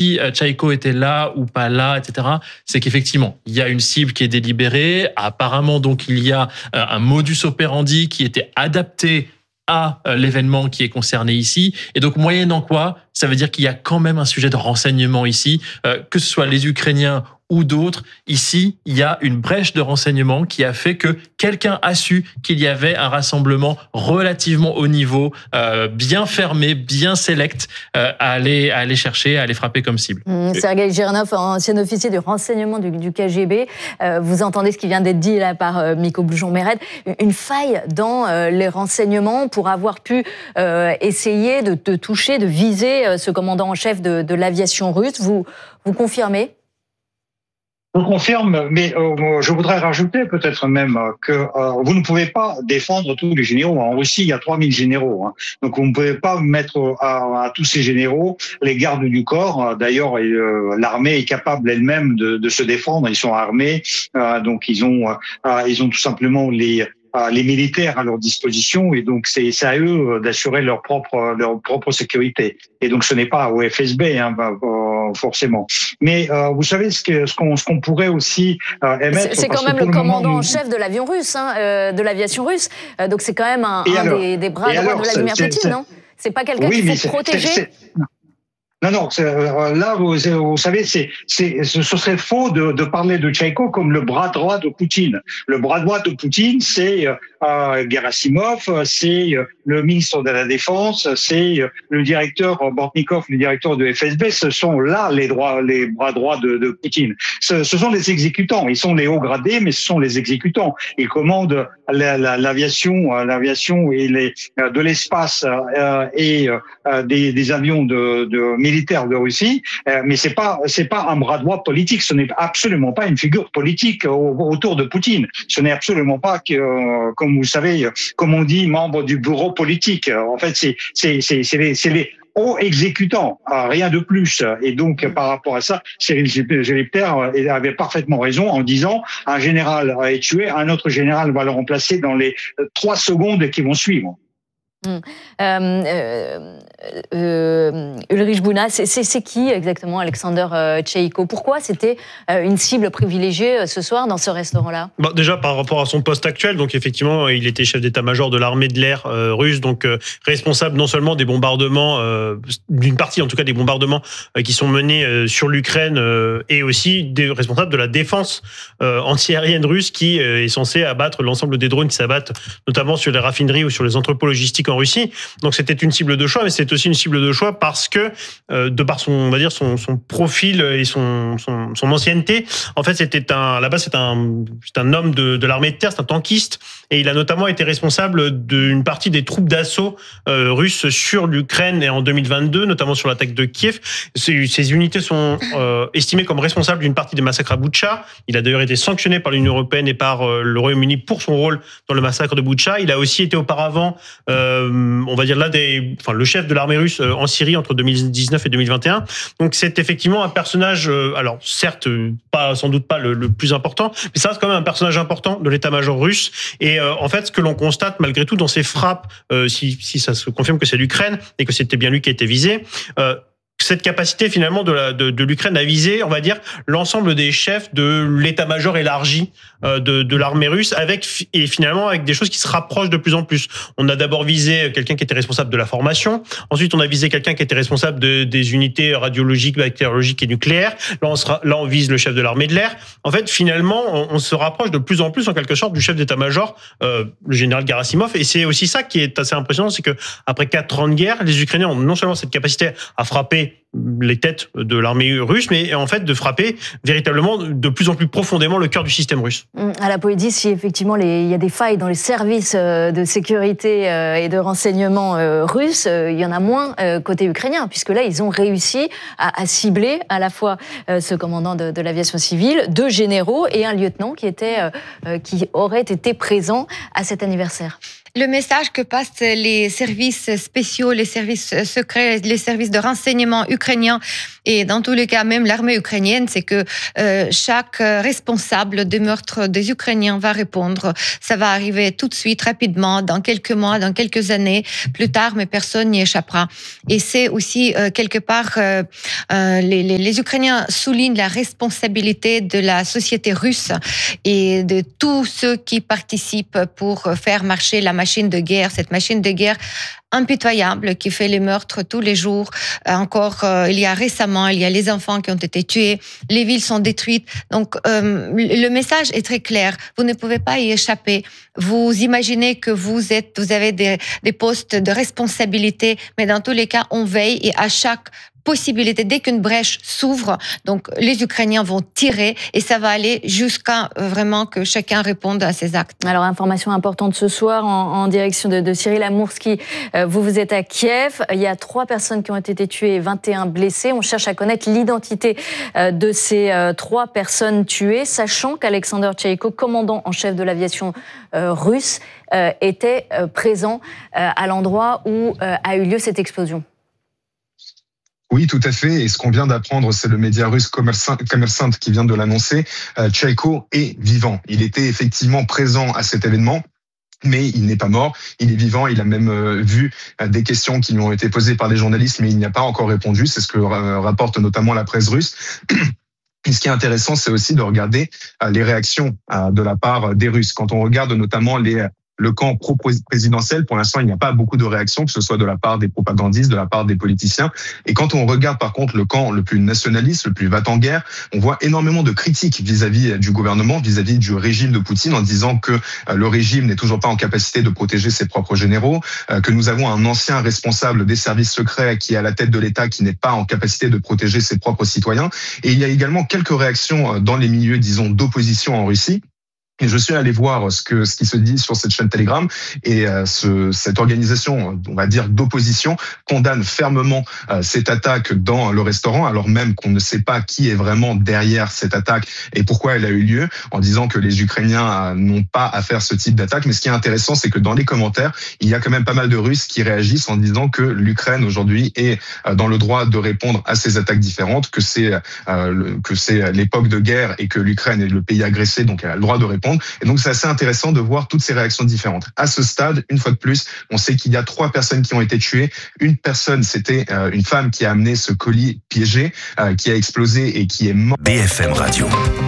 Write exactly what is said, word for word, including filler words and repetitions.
si Tchaïko était là ou pas là, et cetera, c'est qu'effectivement, il y a une cible qui est délibérée. Apparemment, donc, il y a un modus operandi qui était adapté à l'événement qui est concerné ici. Et donc, moyennant quoi, ça veut dire qu'il y a quand même un sujet de renseignement ici, euh, que ce soit les Ukrainiens ou d'autres. Ici, il y a une brèche de renseignement qui a fait que quelqu'un a su qu'il y avait un rassemblement relativement haut niveau, euh, bien fermé, bien select, euh, à aller, à aller chercher, à aller frapper comme cible. Mmh, Sergueï Girnov, ancien officier du renseignement du, du K G B, euh, vous entendez ce qui vient d'être dit là par euh, Miko Bloujon-Méred, une faille dans euh, les renseignements pour avoir pu euh, essayer de, de toucher, de viser euh, ce commandant en chef de, de l'aviation russe. Vous, vous confirmez ? Je confirme, mais euh, je voudrais rajouter peut-être même que euh, vous ne pouvez pas défendre tous les généraux. En Russie, il y a trois mille généraux. Hein. Donc vous ne pouvez pas mettre à, à tous ces généraux les gardes du corps. D'ailleurs, euh, l'armée est capable elle-même de, de se défendre. Ils sont armés, euh, donc ils ont, euh, ils ont tout simplement les... les militaires à leur disposition, et donc c'est, c'est à eux d'assurer leur propre leur propre sécurité. Et donc ce n'est pas au F S B, hein, forcément. Mais euh, vous savez ce que ce qu'on ce qu'on pourrait aussi euh, émettre. C'est, c'est quand même le commandant en chef de l'avion russe, hein, euh, de l'aviation russe. Euh, donc c'est quand même un, un alors, des, des bras droits alors, de Vladimir c'est, Poutine, c'est, non ? C'est pas quelqu'un oui, qu'il faut c'est, protéger. C'est, c'est, Non, non, là, vous, vous savez, c'est, c'est, ce serait faux de, de parler de Tchaïko comme le bras droit de Poutine. Le bras droit de Poutine, c'est euh, Gerasimov, c'est le ministre de la Défense, c'est le directeur Bortnikov, le directeur de F S B. Ce sont là les droits, les bras droits de, de Poutine. Ce, ce sont les exécutants. Ils sont les hauts gradés, mais ce sont les exécutants. Ils commandent la, la, l'aviation, l'aviation et les de l'espace euh, et euh, des, des avions de, de militaires de Russie, euh, mais c'est pas c'est pas un bras droit politique. Ce n'est absolument pas une figure politique au, autour de Poutine. Ce n'est absolument pas que, euh, comme vous savez, comme on dit, membre du bureau politique. En fait, c'est c'est c'est c'est les, c'est les hauts exécutants, rien de plus. Et donc, par rapport à ça, Cyril Gelibter avait parfaitement raison en disant un général est tué, un autre général va le remplacer dans les trois secondes qui vont suivre. Mmh. Euh, euh, euh, Ulrich Bouna, c'est, c'est, c'est qui exactement Alexander euh, Tchaïko ? Pourquoi c'était euh, une cible privilégiée euh, ce soir dans ce restaurant-là ? Bon, déjà par rapport à son poste actuel, donc effectivement, il était chef d'état-major de l'armée de l'air euh, russe, donc euh, responsable non seulement des bombardements, euh, d'une partie en tout cas des bombardements euh, qui sont menés euh, sur l'Ukraine, euh, et aussi des responsables de la défense euh, anti-aérienne russe qui euh, est censée abattre l'ensemble des drones qui s'abattent notamment sur les raffineries ou sur les entrepôts logistiques en Russie. Donc c'était une cible de choix, mais c'est aussi une cible de choix parce que euh, de par son, on va dire son, son profil et son, son, son ancienneté, en fait c'était un, à la base c'est un, c'est un homme de, de l'armée de terre, c'est un tankiste, et il a notamment été responsable d'une partie des troupes d'assaut euh, russes sur l'Ukraine et en deux mille vingt-deux, notamment sur l'attaque de Kiev. Ces, ces unités sont euh, estimées comme responsables d'une partie des massacres à Boutcha. Il a d'ailleurs été sanctionné par l'Union européenne et par euh, le Royaume-Uni pour son rôle dans le massacre de Boutcha. Il a aussi été auparavant euh, on va dire là des, enfin le chef de l'armée russe en Syrie entre deux mille dix-neuf et deux mille vingt et un. Donc c'est effectivement un personnage, alors certes pas sans doute pas le, le plus important, mais ça reste quand même un personnage important de l'état-major russe. Et euh, en fait, ce que l'on constate malgré tout dans ces frappes, euh, si, si ça se confirme que c'est l'Ukraine et que c'était bien lui qui a été visé. Euh, cette capacité finalement de, la, de, de l'Ukraine à viser, on va dire, l'ensemble des chefs de l'état-major élargi euh, de, de l'armée russe, avec et finalement avec des choses qui se rapprochent de plus en plus. On a d'abord visé quelqu'un qui était responsable de la formation, ensuite on a visé quelqu'un qui était responsable de, des unités radiologiques, bactériologiques et nucléaires. Là on, sera, là on vise le chef de l'armée de l'air. En fait, finalement, on, on se rapproche de plus en plus en quelque sorte du chef d'état-major, euh, le général Gerasimov. Et c'est aussi ça qui est assez impressionnant, c'est que après quatre ans de guerre, les Ukrainiens ont non seulement cette capacité à frapper les têtes de l'armée russe, mais en fait de frapper véritablement de plus en plus profondément le cœur du système russe. À la Poédie, si effectivement les, il y a des failles dans les services de sécurité et de renseignement russes, il y en a moins côté ukrainien, puisque là ils ont réussi à, à cibler à la fois ce commandant de, de l'aviation civile, deux généraux et un lieutenant qui était, qui aurait été présent à cet anniversaire. Le message que passent les services spéciaux, les services secrets, les services de renseignement ukrainiens et dans tous les cas même l'armée ukrainienne, c'est que euh, chaque responsable des meurtres des Ukrainiens va répondre. Ça va arriver tout de suite, rapidement, dans quelques mois, dans quelques années, plus tard, mais personne n'y échappera. Et c'est aussi euh, quelque part, euh, euh, les, les, les Ukrainiens soulignent la responsabilité de la société russe et de tous ceux qui participent pour faire marcher la machine de guerre, cette machine de guerre impitoyable qui fait les meurtres tous les jours. Encore, euh, il y a récemment, il y a les enfants qui ont été tués, les villes sont détruites. Donc, euh, le message est très clair. Vous ne pouvez pas y échapper. Vous imaginez que vous êtes, vous avez des, des postes de responsabilité, mais dans tous les cas, on veille et à chaque possibilité, dès qu'une brèche s'ouvre, donc les Ukrainiens vont tirer et ça va aller jusqu'à vraiment que chacun réponde à ses actes. Alors, information importante ce soir en, en direction de, de Cyril Amourski. Euh, vous, vous êtes à Kiev. Il y a trois personnes qui ont été tuées et vingt et un blessés. On cherche à connaître l'identité euh, de ces euh, trois personnes tuées, sachant qu'Alexander Tcheïko, commandant en chef de l'aviation euh, russe, euh, était euh, présent euh, à l'endroit où euh, a eu lieu cette explosion. Oui, tout à fait. Et ce qu'on vient d'apprendre, c'est le média russe Kommersant qui vient de l'annoncer. Euh, Tcheïko est vivant. Il était effectivement présent à cet événement. Mais il n'est pas mort, il est vivant, il a même euh, vu euh, des questions qui lui ont été posées par des journalistes, mais il n'y a pas encore répondu, c'est ce que euh, rapporte notamment la presse russe. Et ce qui est intéressant, c'est aussi de regarder euh, les réactions euh, de la part des Russes. Quand on regarde notamment les le camp pro-présidentiel, pour l'instant, il n'y a pas beaucoup de réactions, que ce soit de la part des propagandistes, de la part des politiciens. Et quand on regarde, par contre, le camp le plus nationaliste, le plus va-t-en-guerre, on voit énormément de critiques vis-à-vis du gouvernement, vis-à-vis du régime de Poutine, en disant que le régime n'est toujours pas en capacité de protéger ses propres généraux, que nous avons un ancien responsable des services secrets qui est à la tête de l'État, qui n'est pas en capacité de protéger ses propres citoyens. Et il y a également quelques réactions dans les milieux, disons, d'opposition en Russie. Et je suis allé voir ce que ce qui se dit sur cette chaîne Telegram et euh, ce, cette organisation, on va dire d'opposition, condamne fermement euh, cette attaque dans le restaurant, alors même qu'on ne sait pas qui est vraiment derrière cette attaque et pourquoi elle a eu lieu, en disant que les Ukrainiens euh, n'ont pas à faire ce type d'attaque. Mais ce qui est intéressant, c'est que dans les commentaires, il y a quand même pas mal de Russes qui réagissent en disant que l'Ukraine aujourd'hui est euh, dans le droit de répondre à ces attaques différentes, que c'est euh, le, que c'est l'époque de guerre et que l'Ukraine est le pays agressé, donc elle a le droit de répondre. Et donc, c'est assez intéressant de voir toutes ces réactions différentes. À ce stade, une fois de plus, on sait qu'il y a trois personnes qui ont été tuées. Une personne, c'était une femme qui a amené ce colis piégé, qui a explosé et qui est morte. B F M Radio.